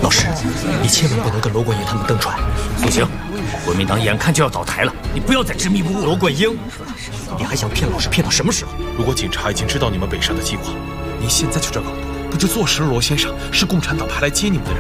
老师，你千万不能跟罗贯英他们登船。 苏醒，国民党眼看就要倒台了，你不要再执迷不悟。 罗贯英，你还想骗老师骗到什么时候？ 如果警察已经知道你们北上的计划，您现在就这搞，不就坐实了罗先生是共产党派来接你们的人？